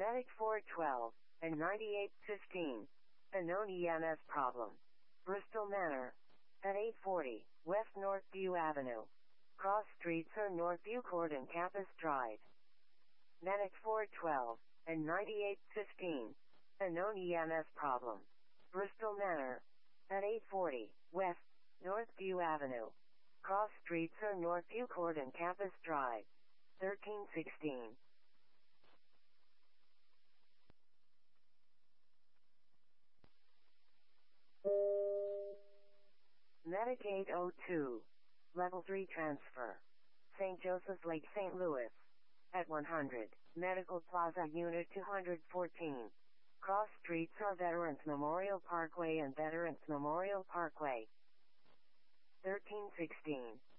Medic 412 and 9815. A known EMS problem. Bristol Manor. At 840 West Northview Avenue. Cross streets are Northview Court and Campus Drive. Medic 412 and 9815. A known EMS problem. Bristol Manor. At 840 West Northview Avenue. Cross streets are Northview Court and Campus Drive. 1316. Medic 802. Level 3 transfer. St. Joseph's Lake, St. Louis. At 100 Medical Plaza Unit 214. Cross streets are Veterans Memorial Parkway and Veterans Memorial Parkway. 1316.